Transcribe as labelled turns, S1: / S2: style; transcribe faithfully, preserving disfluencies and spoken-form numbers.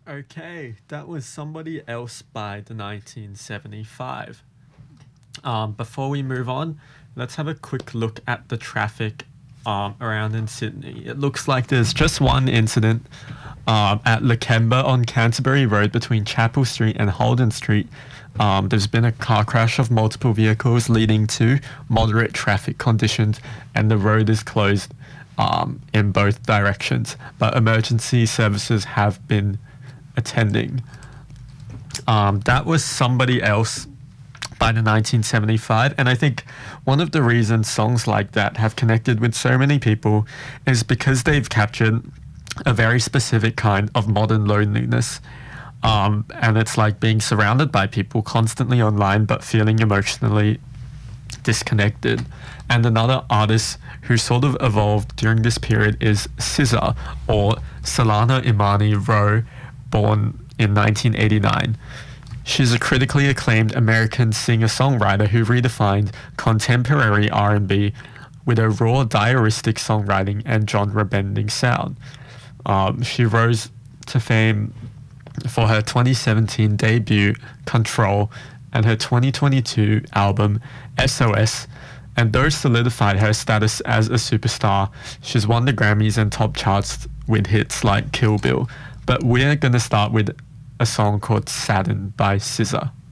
S1: Okay, that was Somebody Else by the nineteen seventy-five. Um, before we move on, let's have a quick look at the traffic um, around in Sydney. It looks like there's just one incident um, at Lakemba on Canterbury Road between Chapel Street and Holden Street. Um, there's been a car crash of multiple vehicles leading to moderate traffic conditions, and the road is closed um, in both directions. But emergency services have been attending. Um, that was Somebody Else by the nineteen seventy-five, and I think one of the reasons songs like that have connected with so many people is because they've captured a very specific kind of modern loneliness. Um, and it's like being surrounded by people constantly online but feeling emotionally disconnected. And another artist who sort of evolved during this period is S Z A, or Solana Imani Rowe, born in nineteen eighty-nine. She's a critically acclaimed American singer-songwriter who redefined contemporary R and B with a raw, diaristic songwriting and genre-bending sound. Um, she rose to fame for her twenty seventeen debut, Control, and her twenty twenty-two album, S O S, and those solidified her status as a superstar. She's won the Grammys and top charts with hits like Kill Bill. But we're going to start with a song called Sadden by S Z A.